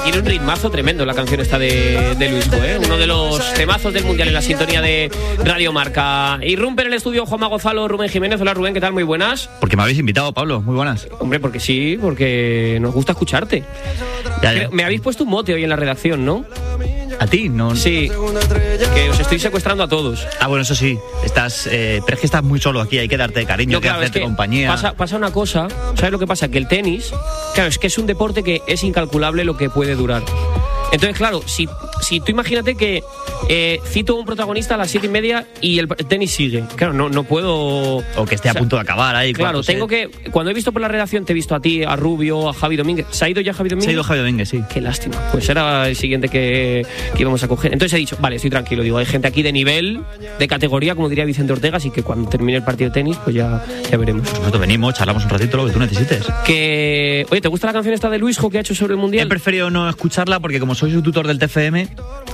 tiene un ritmazo tremendo la canción esta de Luisjo, ¿eh? Uno de los temazos del Mundial en la sintonía de Radio Marca. Irrumpe en el estudio Juanma Gonzalo, Rubén Jiménez. Hola Rubén, ¿qué tal? Muy buenas. Porque me habéis invitado, Pablo, muy buenas. Hombre, porque sí, porque nos gusta escucharte. Ya. Me habéis puesto un mote hoy en la redacción, ¿no? ¿A ti? No. Sí, que os estoy secuestrando a todos. Ah, bueno, eso sí, pero es que estás muy solo aquí, hay que darte cariño, claro, hacerte compañía. Pasa una cosa, ¿sabes lo que pasa? Que el tenis, claro, es que es un deporte que es incalculable lo que puede durar. Entonces, claro, si tú imagínate que cito a un protagonista a las 7:30 y el tenis sigue. Claro, no puedo... O que esté a punto de acabar ahí. Claro, tengo que... Cuando he visto por la redacción, te he visto a ti, a Rubio, a Javi Domínguez. ¿Se ha ido ya Javi Domínguez? Se ha ido Javi Domínguez, sí. Qué lástima. Pues era el siguiente que íbamos a coger. Entonces he dicho, vale, estoy tranquilo. Digo, hay gente aquí de nivel, de categoría, como diría Vicente Ortega, así que cuando termine el partido de tenis, pues ya veremos. Nosotros venimos, charlamos un ratito, lo que tú necesites. Oye, ¿te gusta la canción esta de Luisjo que ha hecho sobre el Mundial? He preferido no escucharla porque como soy su tutor del TFM...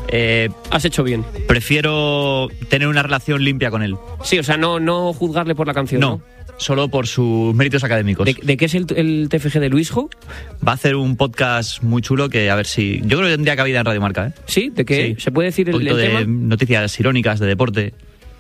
has hecho bien. Prefiero tener una relación limpia con él. Sí, o sea, no juzgarle por la canción, ¿no? Solo por sus méritos académicos. ¿De qué es el TFG de Luisjo? Va a hacer un podcast muy chulo que a ver si... Yo creo que tendría cabida en Radio Marca, ¿eh? ¿Sí? ¿De qué? Sí. ¿Se puede decir el tema? De noticias irónicas, de deporte.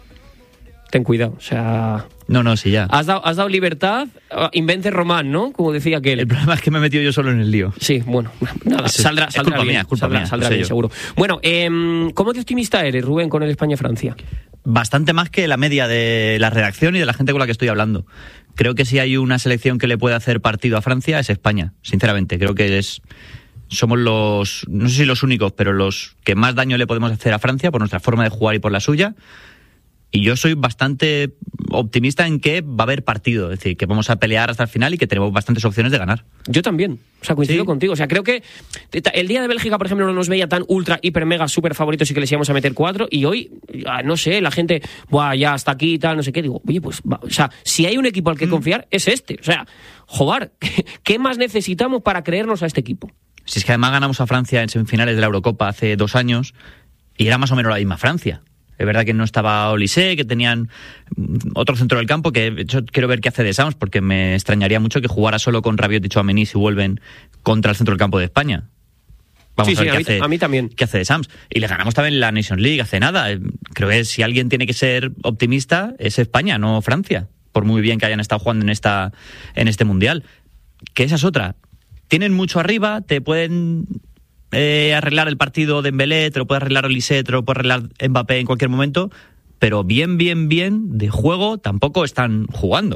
Ten cuidado, o sea... No, sí, ya. Has dado libertad, invente Román, ¿no? Como decía aquel. El problema es que me he metido yo solo en el lío. Sí, bueno, nada, saldrá bien, saldrá bien, seguro. Bueno, ¿cómo de optimista eres, Rubén, con el España-Francia? Bastante más que la media de la redacción y de la gente con la que estoy hablando. Creo que si hay una selección que le puede hacer partido a Francia es España, sinceramente. Creo que somos los, no sé si los únicos, pero los que más daño le podemos hacer a Francia por nuestra forma de jugar y por la suya. Y yo soy bastante optimista en que va a haber partido, es decir, que vamos a pelear hasta el final y que tenemos bastantes opciones de ganar. Yo también, o sea, coincido contigo. O sea, creo que el día de Bélgica, por ejemplo, no nos veía tan ultra, hiper, mega, súper favoritos y que les íbamos a meter 4. Y hoy, no sé, la gente, ya hasta aquí y tal, no sé qué. Digo, oye, pues, o sea, si hay un equipo al que confiar, es este. O sea, joder, ¿qué más necesitamos para creernos a este equipo? Si es que además ganamos a Francia en semifinales de la Eurocopa hace 2 años y era más o menos la misma Francia. Es verdad que no estaba Olise, que tenían otro centro del campo, que yo quiero ver qué hace de Sams, porque me extrañaría mucho que jugara solo con Rabiot y Tchouaméni si vuelven contra el centro del campo de España. Vamos a ver a mí también. ¿Qué hace de Sams? Y le ganamos también la Nations League hace nada. Creo que si alguien tiene que ser optimista es España, no Francia, por muy bien que hayan estado jugando en este Mundial. Que esa es otra. Tienen mucho arriba, te pueden... arreglar el partido de Dembélé, te lo puede arreglar Olise, te lo puede arreglar Mbappé en cualquier momento, pero bien de juego tampoco están jugando.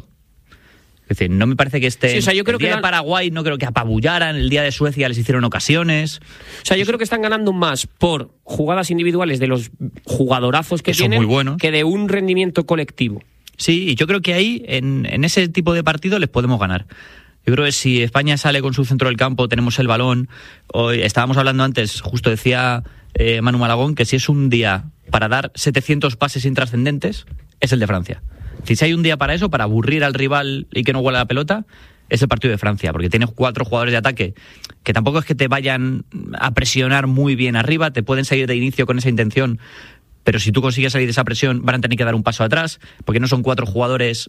Es decir, no me parece que estén... Sí, o sea, yo creo el día de Paraguay no creo que apabullaran, el día de Suecia les hicieron ocasiones. O sea, yo creo que están ganando más por jugadas individuales de los jugadorazos que tienen, muy bueno, que de un rendimiento colectivo. Sí, y yo creo que ahí, en ese tipo de partido, les podemos ganar. Yo creo que si España sale con su centro del campo, tenemos el balón. Hoy estábamos hablando antes, justo decía Manu Malagón, que si es un día para dar 700 pases intrascendentes, es el de Francia. Si hay un día para eso, para aburrir al rival y que no huela la pelota, es el partido de Francia, porque tienes 4 jugadores de ataque que tampoco es que te vayan a presionar muy bien arriba, te pueden salir de inicio con esa intención, pero si tú consigues salir de esa presión van a tener que dar un paso atrás, porque no son 4 jugadores...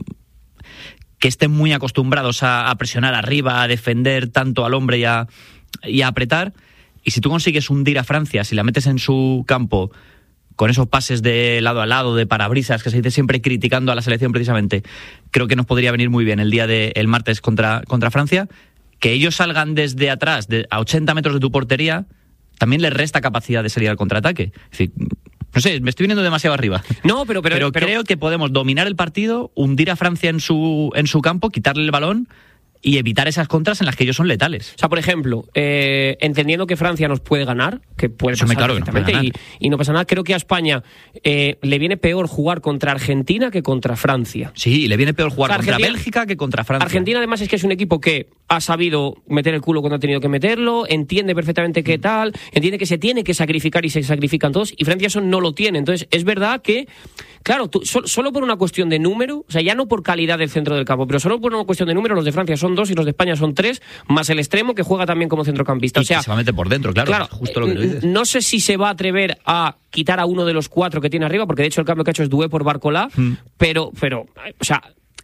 que estén muy acostumbrados a presionar arriba, a defender tanto al hombre y a apretar. Y si tú consigues hundir a Francia, si la metes en su campo con esos pases de lado a lado, de parabrisas, que se dice siempre criticando a la selección precisamente, creo que nos podría venir muy bien el día del martes contra Francia. Que ellos salgan desde atrás, a 80 metros de tu portería, también les resta capacidad de salir al contraataque. Es decir, no sé, me estoy viniendo demasiado arriba. No, pero creo que podemos dominar el partido, hundir a Francia en su campo, quitarle el balón y evitar esas contras en las que ellos son letales. O sea, por ejemplo, entendiendo que Francia nos puede ganar, que puede pasar perfectamente, y no pasa nada, creo que a España le viene peor jugar contra Argentina que contra Francia. Sí, le viene peor jugar contra Bélgica que contra Francia. Argentina además es que es un equipo que ha sabido meter el culo cuando ha tenido que meterlo, entiende perfectamente qué tal, entiende que se tiene que sacrificar y se sacrifican todos, y Francia eso no lo tiene. Entonces, es verdad que, claro, solo por una cuestión de número, o sea, ya no por calidad del centro del campo, pero solo por una cuestión de número, los de Francia son 2 y los de España son 3, más el extremo que juega también como centrocampista. O sea, se va a meter por dentro, claro, justo lo que dices. No sé si se va a atrever a quitar a uno de los 4 que tiene arriba, porque de hecho el cambio que ha hecho es Doué por Barcola, pero, o sea,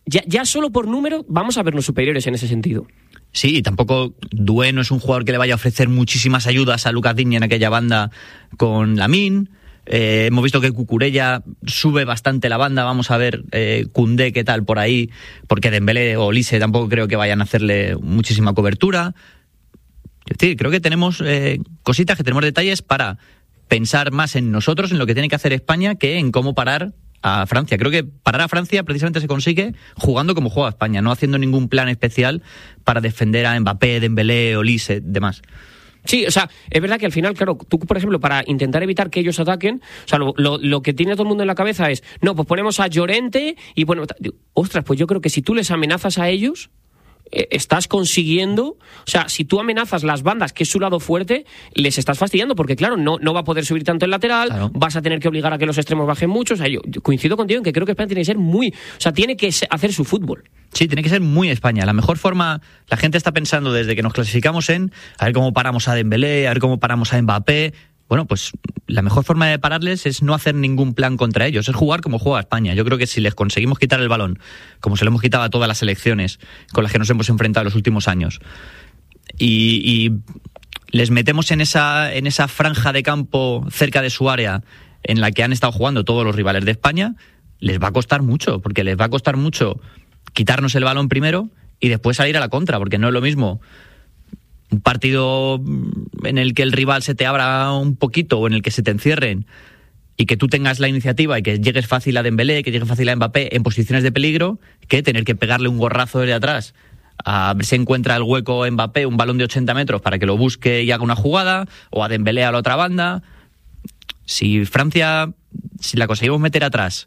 ya solo por número vamos a vernos superiores en ese sentido. Sí, y tampoco Doué no es un jugador que le vaya a ofrecer muchísimas ayudas a Lucas Digne en aquella banda con Lamine. Hemos visto que Cucurella sube bastante la banda. Vamos a ver Koundé qué tal por ahí, porque Dembélé o Olise tampoco creo que vayan a hacerle muchísima cobertura. Sí, creo que tenemos cositas, que tenemos detalles para pensar más en nosotros, en lo que tiene que hacer España, que en cómo parar a Francia. Creo que parar a Francia precisamente se consigue jugando como juega España, no haciendo ningún plan especial para defender a Mbappé, Dembélé, Olise, demás. Sí, o sea, es verdad que al final, claro, tú, por ejemplo, para intentar evitar que ellos ataquen, o sea, lo que tiene todo el mundo en la cabeza es, no, pues ponemos a Llorente y bueno, ostras, pues yo creo que si tú les amenazas a ellos, estás consiguiendo, o sea, si tú amenazas las bandas, que es su lado fuerte, les estás fastidiando, porque claro, no va a poder subir tanto el lateral, claro. Vas a tener que obligar a que los extremos bajen mucho. O sea, yo coincido contigo en que creo que España tiene que ser tiene que hacer su fútbol. Sí, tiene que ser muy España. La mejor forma, la gente está pensando desde que nos clasificamos a ver cómo paramos a Dembélé, a ver cómo paramos a Mbappé. Bueno, pues la mejor forma de pararles es no hacer ningún plan contra ellos, es jugar como juega España. Yo creo que si les conseguimos quitar el balón, como se lo hemos quitado a todas las selecciones con las que nos hemos enfrentado en los últimos años, y les metemos en esa franja de campo cerca de su área en la que han estado jugando todos los rivales de España, les va a costar mucho, porque les va a costar mucho quitarnos el balón primero y después salir a la contra, porque no es lo mismo un partido en el que el rival se te abra un poquito o en el que se te encierren y que tú tengas la iniciativa y que llegues fácil a Dembélé, que llegues fácil a Mbappé en posiciones de peligro, que tener que pegarle un gorrazo desde atrás a ver si encuentra el hueco Mbappé, un balón de 80 metros para que lo busque y haga una jugada, o a Dembélé a la otra banda. Si Francia, si la conseguimos meter atrás,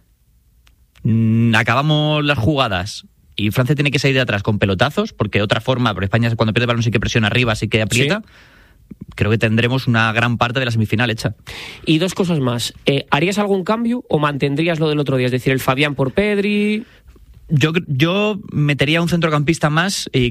acabamos las jugadas y Francia tiene que salir de atrás con pelotazos, porque de otra forma, pero España cuando pierde el balón sí que presiona arriba, sí que aprieta. Sí. Creo que tendremos una gran parte de la semifinal hecha. Y dos cosas más. ¿Harías algún cambio o mantendrías lo del otro día? Es decir, el Fabián por Pedri. Yo metería un centrocampista más y